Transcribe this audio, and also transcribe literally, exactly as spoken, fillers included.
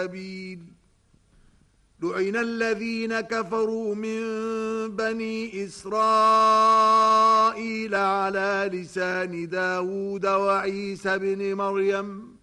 سبيل لعن الذين كفروا من بني إسرائيل على لسان داود وعيسى بن مريم